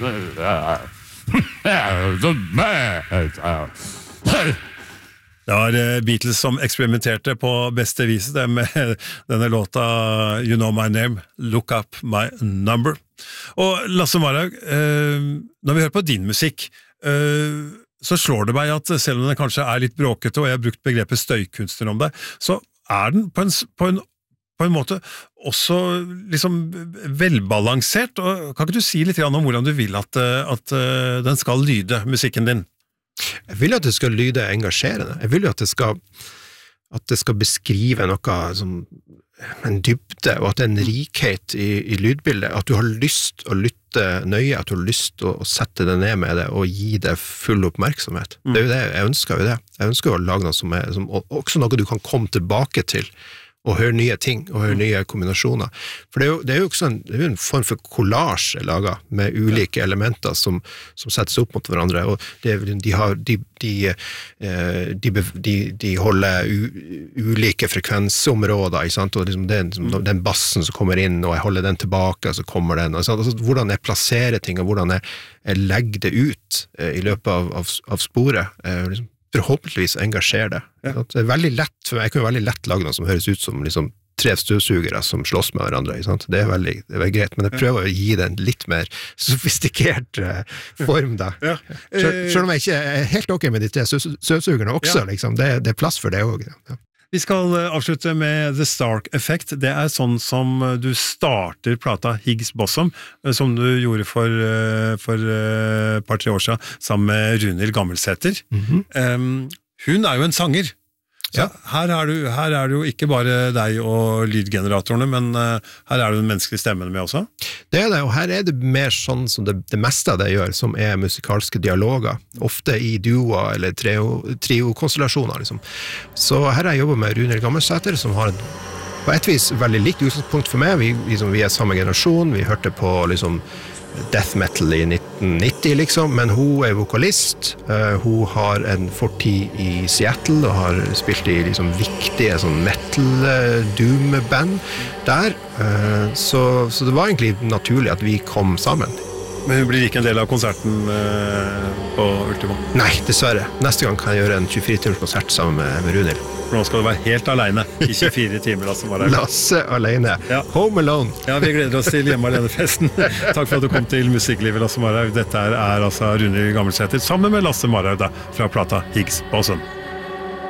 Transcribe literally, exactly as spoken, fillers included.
Det var Beatles som eksperimenterte på beste vis det med denne låta You Know My Name, Look Up My Number. Og Lasse Marhaug, når vi hører på din musikk, så slår det meg at selv om den kanskje er litt bråkete, og jeg har brukt begrepet støykunstner om det, så er den på en, på en, på en måte også liksom velbalansert. Og kan ikke du si litt om hvordan du vil at, at den skal lyde, musikken din? Jeg vil at det skal lyde engasjerende. Jeg vil jo at det skal, at det skal beskrive noe som en dybde, og at det er en rikhet i, i lydbildet, at du har lyst å lytte nøye, at du har lyst å, å sette det ned med det og gi det full oppmerksomhet. Mm. Det er jo det, jeg ønsker jo det. Jeg ønsker å lage noe som er som, også noe du kan komme tilbake til og høre nye ting, og høre nye kombinasjoner. For det er jo, det er jo også en, det er jo en form for collage laget med ulike elementer som, som settes opp mot hverandre, og det, de, har, de, de, de, de, de holder u, ulike frekvensområder, ikke sant? Og liksom den, den bassen som kommer inn, og jeg holder den tilbake, så kommer den. Altså, hvordan jeg plasserer ting, og hvordan jeg, jeg legger det ut i løpet av, av, av sporet, liksom, forhåpentligvis engasjerer det. Ja. Det er veldig lett, for jeg kan jo veldig lett lage noe som høres ut som liksom tre støvsugere som slåss med hverandre, ikke sant? Det er veldig, det er veldig greit, men jeg prøver å gi det en litt mer sofistikert uh, form da. Ja. Selv, selv om jeg ikke er helt ok med de tre støvsugerne også, ja. Liksom. Det, det er plass for det også. Ja. Vi skal avslutte med The Stark Effect. Det er sånn som du starter plata Higgs Bosom, som du gjorde for, for et par-tre år siden, sammen med Runhild Gammelsæter. Mm-hmm. Um, hun er jo en sanger. Så ja. her, er du, her er det jo ikke bare deg og lydgeneratorene, men uh, her er det den menneskelige stemmen med også. Det er det, og her er det mer sånn som det, det meste av det gjør, som er musikalske dialoger, ofte i duoer eller trio-konstellasjoner. Liksom. Så her har jeg jobbet med Runhild Gammelsæter, som har en, på et vis veldig likt utgangspunkt for meg. Vi, liksom, vi er samme generasjon, vi hørte på liksom, death metal i nitten nitti, liksom, men hun er vokalist. Uh, hun har en fortid i Seattle og har spilt i liksom, viktige sånn metal-doom-band der. Uh, så, så det var egentlig naturlig at vi kom sammen. Men hun blir ikke en del av konserten uh, på Ultima? Nei, dessverre. Neste gang kan jeg gjøre en tjuefire timers konsert sammen med, med Runhild. For nå skal du være helt alene i tjuefire timer, Lasse Marhaug. Lasse alene. Ja. Home alone. Ja, vi gleder oss til hjemme alene-festen. Takk for at du kom til Musikklivet, Lasse Marhaug. Dette er, er altså Runhild Gammelsæter sammen med Lasse Marhaug da, fra plata Higgs Bosom.